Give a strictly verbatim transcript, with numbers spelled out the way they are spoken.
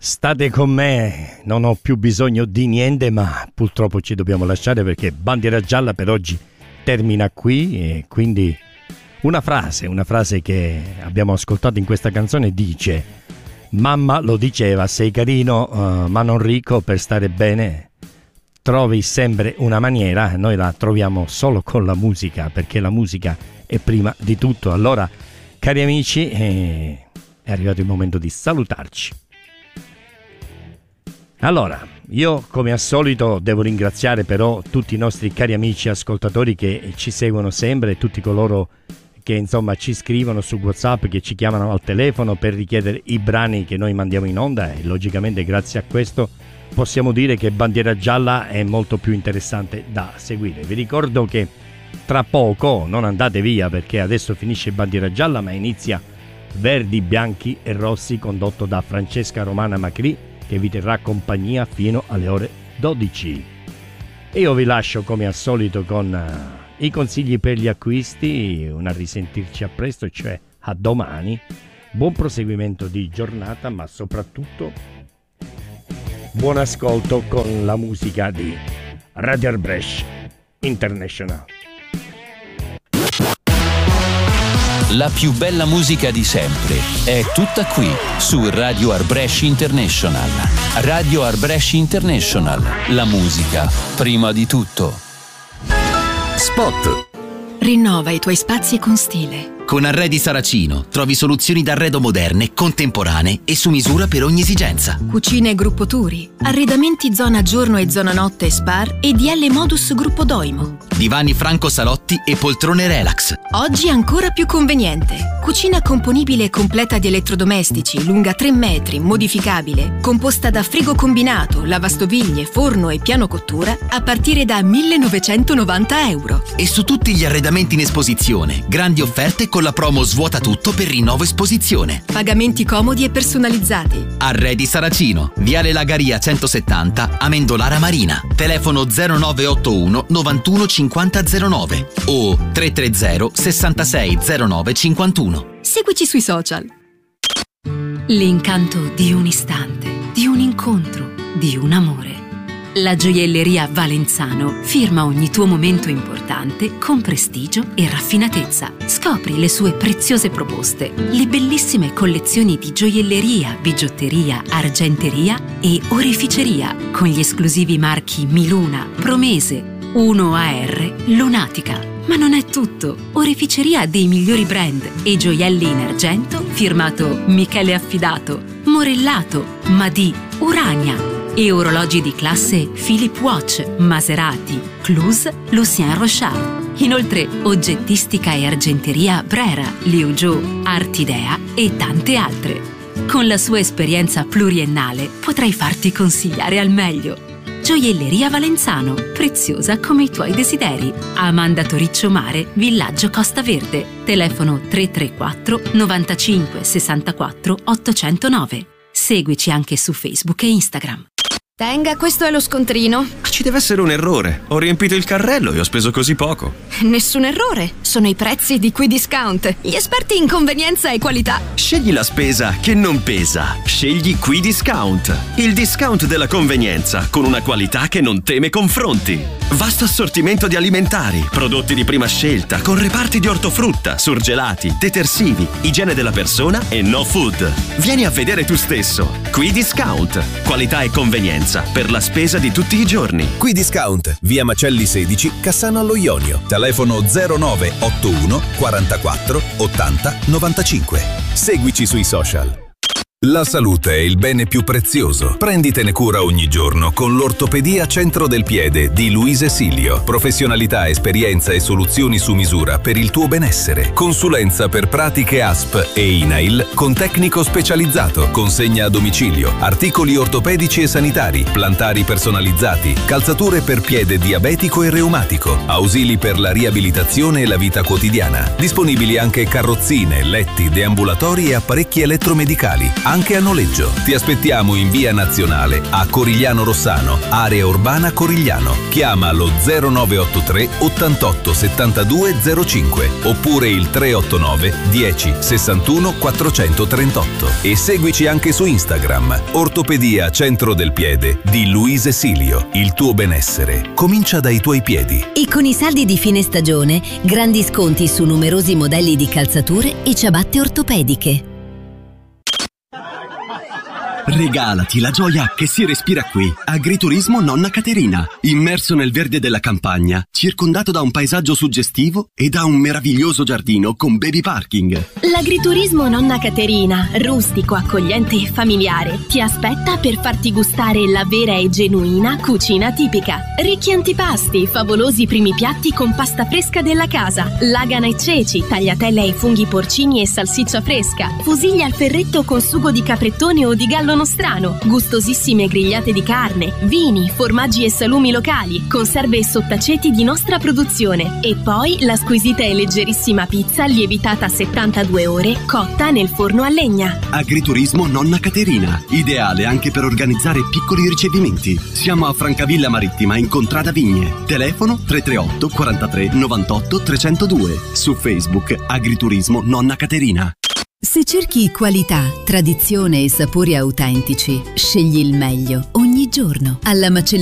State con me, non ho più bisogno di niente, ma purtroppo ci dobbiamo lasciare perché Bandiera Gialla per oggi termina qui. E quindi una frase, una frase che abbiamo ascoltato in questa canzone dice: mamma lo diceva, sei carino uh, ma non ricco, per stare bene trovi sempre una maniera. Noi la troviamo solo con la musica, perché la musica è prima di tutto. Allora, cari amici, eh, è arrivato il momento di salutarci. Allora, io come al solito devo ringraziare però tutti i nostri cari amici ascoltatori che ci seguono sempre e tutti coloro che insomma ci scrivono su WhatsApp, che ci chiamano al telefono per richiedere i brani che noi mandiamo in onda, e logicamente grazie a questo possiamo dire che Bandiera Gialla è molto più interessante da seguire. Vi ricordo che tra poco, non andate via perché adesso finisce Bandiera Gialla, ma inizia Verdi, Bianchi e Rossi condotto da Francesca Romana Macri, che vi terrà compagnia fino alle ore dodici. E io vi lascio come al solito con uh, i consigli per gli acquisti, una risentirci a presto, cioè a domani. Buon proseguimento di giornata, ma soprattutto buon ascolto con la musica di Radio Arbresh International. La più bella musica di sempre è tutta qui su Radio Arbresh International. Radio Arbresh International, la musica prima di tutto. Spot. Rinnova i tuoi spazi con stile. Con Arredi Saracino trovi soluzioni d'arredo moderne, contemporanee e su misura per ogni esigenza. Cucine e Gruppo Turi, arredamenti zona giorno e zona notte e Spar e D L Modus Gruppo Doimo. Divani Franco Salotti e poltrone relax. Oggi ancora più conveniente. Cucina componibile e completa di elettrodomestici, lunga tre metri, modificabile, composta da frigo combinato, lavastoviglie, forno e piano cottura a partire da millenovecentonovanta euro. E su tutti gli arredamenti in esposizione, grandi offerte con la promo Svuota tutto per rinnovo esposizione. Pagamenti comodi e personalizzati. Arredi Saracino, Viale Lagaria centosettanta, Amendolara Marina. Telefono zero nove otto uno novantuno cinquanta zero nove o tre tre zero sessantasei zero nove cinquantuno. Seguici sui social. L'incanto di un istante, di un incontro, di un amore. La gioielleria Valenzano firma ogni tuo momento importante con prestigio e raffinatezza. Scopri le sue preziose proposte, le bellissime collezioni di gioielleria, bigiotteria, argenteria e oreficeria con gli esclusivi marchi Miluna, Promese, uno A R, Lunatica. Ma non è tutto. Oreficeria dei migliori brand e gioielli in argento firmato Michele Affidato, Morellato, Madì, Urania. E orologi di classe Philip Watch, Maserati, Cluse, Lucien Rochard. Inoltre oggettistica e argenteria Brera, Liu Zhou, Artidea e tante altre. Con la sua esperienza pluriennale potrai farti consigliare al meglio. Gioielleria Valenzano, preziosa come i tuoi desideri. Amanda Toriccio Mare, Villaggio Costa Verde. Telefono tre tre quattro novantacinque sessantaquattro ottocentonove. Seguici anche su Facebook e Instagram. Tenga, questo è lo scontrino. Ci deve essere un errore. Ho riempito il carrello e ho speso così poco. Nessun errore. Sono i prezzi di Qui Discount. Gli esperti in convenienza e qualità. Scegli la spesa che non pesa. Scegli Qui Discount. Il discount della convenienza con una qualità che non teme confronti. Vasto assortimento di alimentari, prodotti di prima scelta, con reparti di ortofrutta, surgelati, detersivi, igiene della persona e no food. Vieni a vedere tu stesso. Qui Discount. Qualità e convenienza per la spesa di tutti i giorni. Qui Discount, via Macelli sedici, Cassano allo Ionio. Telefono zero nove otto uno quarantaquattro ottanta novantacinque. Seguici sui social. La salute è il bene più prezioso. Prenditene cura ogni giorno con l'Ortopedia Centro del Piede di Luise Silio. Professionalità, esperienza e soluzioni su misura per il tuo benessere. Consulenza per pratiche A S P e I N A I L con tecnico specializzato. Consegna a domicilio. Articoli ortopedici e sanitari. Plantari personalizzati. Calzature per piede diabetico e reumatico. Ausili per la riabilitazione e la vita quotidiana. Disponibili anche carrozzine, letti, deambulatori e apparecchi elettromedicali. anche a noleggio. Ti aspettiamo in via Nazionale a Corigliano Rossano, area urbana Corigliano. Chiama lo zero nove otto tre ottantotto settantadue zero cinque oppure il tre otto nove dieci sessantuno quattrocentotrentotto e seguici anche su Instagram. Ortopedia Centro del Piede di Luise Silio. Il tuo benessere comincia dai tuoi piedi. E con i saldi di fine stagione, grandi sconti su numerosi modelli di calzature e ciabatte ortopediche. Regalati la gioia che si respira qui. Agriturismo Nonna Caterina, immerso nel verde della campagna, circondato da un paesaggio suggestivo e da un meraviglioso giardino con baby parking. L'agriturismo Nonna Caterina, rustico, accogliente e familiare, ti aspetta per farti gustare la vera e genuina cucina tipica. Ricchi antipasti, favolosi primi piatti con pasta fresca della casa, lagana e ceci, tagliatelle ai funghi porcini e salsiccia fresca, fusiglie al ferretto con sugo di caprettone o di gallo nostrano, gustosissime grigliate di carne, vini, formaggi e salumi locali, conserve e sottaceti di nostra produzione e poi la squisita e leggerissima pizza lievitata a settantadue ore cotta nel forno a legna. Agriturismo Nonna Caterina, ideale anche per organizzare piccoli ricevimenti. Siamo a Francavilla Marittima in Contrada Vigne. Telefono tre tre otto quarantatré novantotto trecentodue. Su Facebook Agriturismo Nonna Caterina. Se cerchi qualità, tradizione e sapori autentici, scegli il meglio ogni giorno. Alla macelleria